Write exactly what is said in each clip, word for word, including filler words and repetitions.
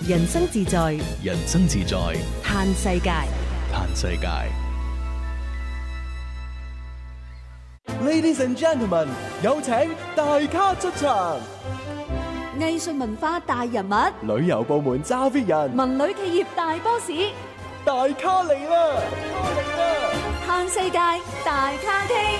人生自在， 人生自在， 嘆世界。 嘆世界。 Ladies and gentlemen，有請大咖出場。 藝術文化大人物， 旅遊部門揸 fit 人， 文旅企業大 boss， 大咖嚟啦！大咖嚟啦！ 嘆世界大咖傾。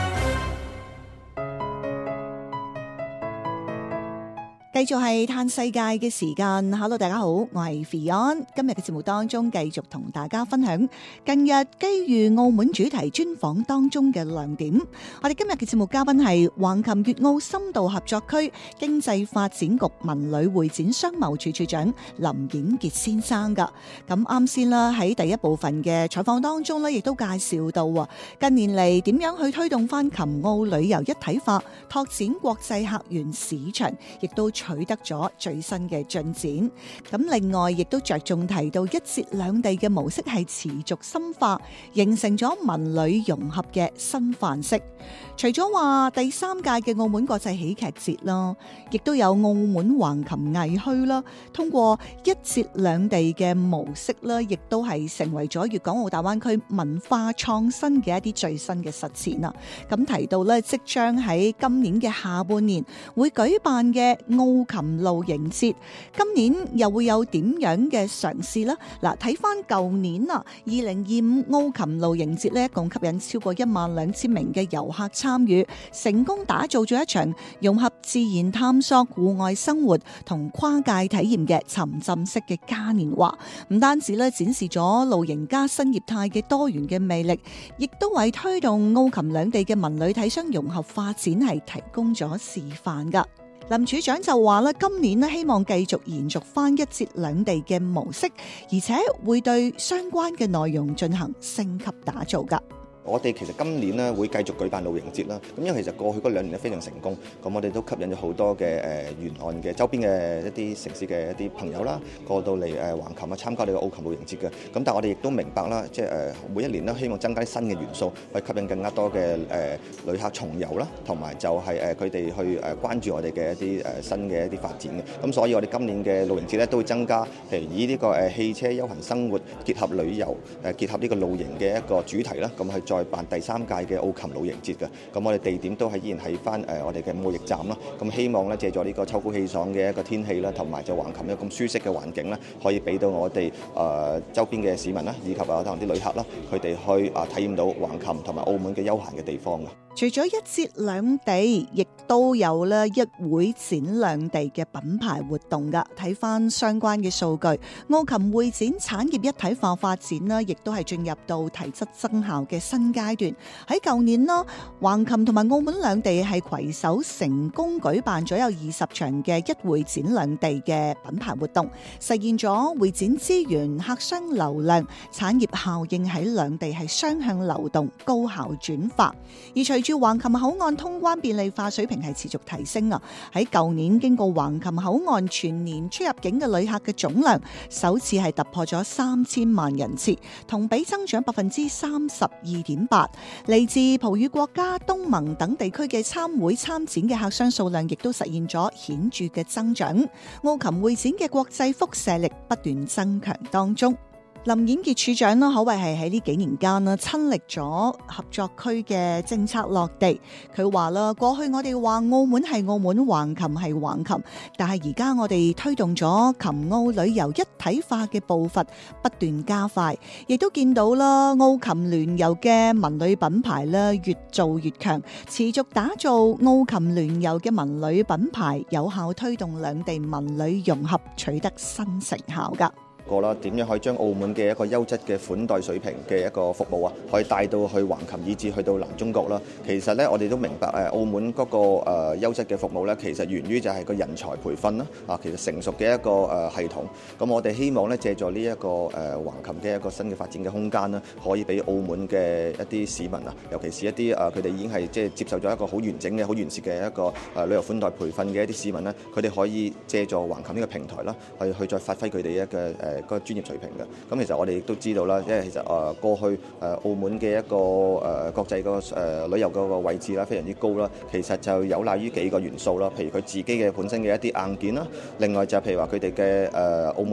繼續係嘆世界嘅時間 ，Hello， 大家好，我係 Fion。今日嘅節目當中，繼續同大家分享近日基於澳門主題專訪當中嘅亮點。我哋今日嘅節目嘉賓係橫琴粵澳深度合作區經濟發展局文旅會展商貿處處長林演傑先生噶。咁啱先啦，喺第一部分嘅採訪當中呢，亦都介紹到啊，近年嚟點樣去推動翻琴澳旅遊一體化，拓展國際客源市場，亦都取得咗最新嘅進展。咁另外亦都着重提到一節兩地嘅模式係持續深化，形成咗文旅融合嘅新範式。除咗話第三屆嘅澳門國際喜劇節啦，亦都有澳門橫琴藝墟啦，通過一節兩地嘅模式啦，亦都係成為咗粵港澳大灣區文化創新嘅一啲最新嘅實踐啦。咁提到咧，即將喺今年嘅下半年會舉辦嘅澳琴露營節，今年又會有點樣嘅嘗試呢？嗱，睇翻舊年啊，二零二五澳琴露營節呢，一共吸引超過一萬兩千名嘅遊客參與，成功打造咗一場融合自然探索、戶外生活同跨界體驗嘅沉浸式嘅嘉年華。唔單止咧展示咗露營加新業態嘅多元嘅魅力，亦都為推動澳琴兩地嘅文旅體商融合發展係提供咗示範噶。林處長就話咧，今年咧希望繼續延續翻一節兩地嘅模式，而且會對相關嘅內容進行升級打造噶。 我哋其實今年咧會繼續舉辦露營節啦，咁因為其實過去嗰兩年咧非常成功，咁我哋都吸引咗好多嘅誒沿岸嘅周邊嘅一啲城市嘅一啲朋友啦，過到嚟誒橫琴啊參加呢個澳琴露營節嘅。咁但係我哋亦都明白啦，即係誒每一年咧希望增加啲新嘅元素，去吸引更加多嘅誒旅客重遊啦，同埋就係誒佢哋去誒關注我哋嘅一啲誒新嘅一啲發展嘅。咁所以我哋今年嘅露營節咧都會增加，譬如以呢個誒汽車休閒生活結合旅遊誒結合呢個露營嘅一個主題啦，咁去再辦第三屆嘅澳琴露營節嘅，咁我哋地點都係依然喺翻誒我哋嘅貿易站啦，咁希望咧借助呢個秋高氣爽嘅一個天氣啦，同埋就橫琴一個咁舒適嘅環境咧，可以俾到我哋誒周邊嘅市民啦，以及啊可能啲旅客啦，佢哋去啊體驗到橫琴同埋澳門嘅休閒嘅地方嘅。 除咗一節兩地，亦都有咧一會展兩地嘅品牌活動噶。睇翻相關嘅數據，澳琴會展產業一體化發展啦，亦都係進入到提質增效嘅新階段。喺舊年啦，橫琴同埋澳門兩地係攜手成功舉辦咗有二十場嘅一會展兩地嘅品牌活動，實現咗會展資源、客商流量、產業效應喺兩地係雙向流動、高效轉化。而隨住橫琴口岸通關便利化水平係持續提升啊！喺舊年經過橫琴口岸全年出入境嘅旅客嘅總量，首次係突破咗三千萬人次，同比增長百分之三十二點八。嚟自葡語國家、東盟等地區嘅參會參展嘅客商數量，亦都實現咗顯著嘅增長。澳琴會展嘅國際輻射力不斷增強當中。林演傑處長啦，可謂係喺呢幾年間啦，親歷咗合作區嘅政策落地。佢話啦，過去我哋話澳門係澳門，橫琴係橫琴，但係而家我哋推動咗琴澳旅遊一體化嘅步伐不斷加快，亦都見到啦，澳琴聯遊嘅文旅品牌啦越做越強，持續打造澳琴聯遊嘅文旅品牌，有效推動兩地文旅融合，取得新成效㗎。 個啦，點樣可以將澳門嘅一個優質嘅款待水平嘅一個服務啊，可以帶到去橫琴以至去到南中國啦。其實咧，我哋都明白誒，澳門嗰個誒優質嘅服務咧，其實源於就係個人才培訓啦。啊，其實成熟嘅一個誒系統。咁我哋希望咧，借助呢一個誒橫琴嘅一個新嘅發展嘅空間啦，可以俾澳門嘅一啲市民啊，尤其是一啲誒佢哋已經係即係接受咗一個好完整嘅、好完善嘅一個誒旅遊款待培訓嘅一啲市民咧，佢哋可以借助橫琴呢個平台啦，去去再發揮佢哋一個誒。誒個專業水平嘅，咁其實我哋亦都知道啦，因為其實誒過去誒澳門嘅一個誒國際個誒旅遊嗰個位置啦，非常之高啦，其實就有賴於幾個元素啦，譬如佢自己嘅本身嘅一啲硬件啦，另外就譬如話佢哋嘅誒澳門